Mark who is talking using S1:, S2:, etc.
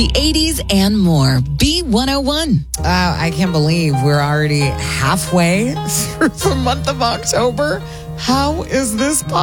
S1: the 80s, and more. B101.
S2: I can't believe we're already halfway through the month of October. How is this possible?